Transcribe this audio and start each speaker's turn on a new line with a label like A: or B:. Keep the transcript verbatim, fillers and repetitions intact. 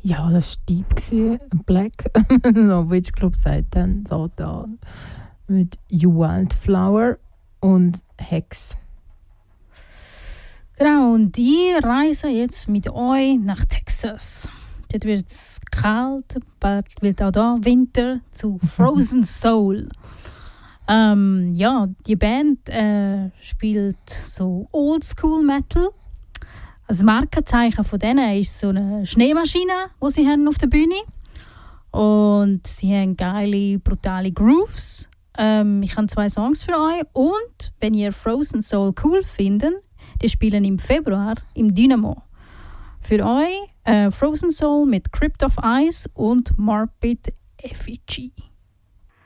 A: Ja, das war Deep gewesen. Black. So, Witch Club sagt dann so da mit You Wildflower und Hex.
B: Genau, und ich reise jetzt mit euch nach Texas. Dort wird es kalt, bald wird auch da Winter zu Frozen Soul. ähm, ja, die Band äh, spielt so Oldschool Metal. Das Markenzeichen von denen ist so eine Schneemaschine, die sie haben auf der Bühne. Und sie haben geile, brutale Grooves. Ähm, ich habe zwei Songs für euch. Und wenn ihr Frozen Soul cool findet, die spielen im Februar im Dynamo. Für euch äh, Frozen Soul mit Crypt of Ice und Morbid Effigy.